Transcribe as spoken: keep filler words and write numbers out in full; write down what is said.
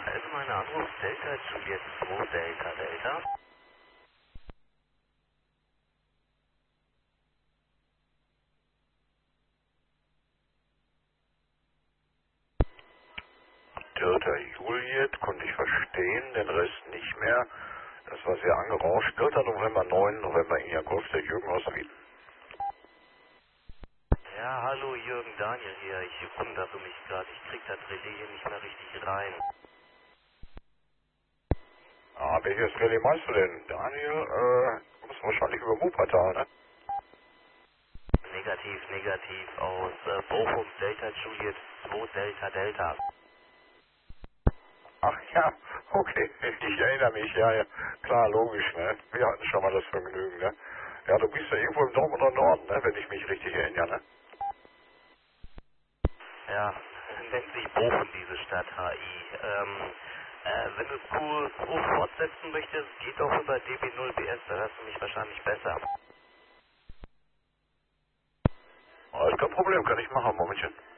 Allgemeiner Anruf Delta Juliet zwei Delta Delta. Delta Juliet konnte ich verstehen, den Rest nicht mehr. Das war sehr angerauscht. Delta November neun, November India Golf, der Jürgen aus Wien. Ja, hallo Jürgen, Daniel hier. Ich wundere mich gerade. Ich krieg das Relais hier nicht mehr richtig rein. Ah, welches Relais meinst du denn? Daniel, äh, du bist wahrscheinlich über Wuppertal, ne? Negativ, negativ aus äh, Bochum Delta Juliet zwei Delta Delta. Ach ja, okay, ich erinnere mich, ja, ja. Klar, logisch, ne? Wir hatten schon mal das Vergnügen, ne? Ja, du bist ja irgendwo im Dortmunder Norden, ne? Wenn ich mich richtig erinnere, ne? Ja, nennt sich Bochum diese Stadt H I. Ähm, äh, wenn du Kurs hoch fortsetzen möchtest, geht doch über D B null B S, da hörst du mich wahrscheinlich besser. Alles kein Problem, kann ich machen, Momentchen.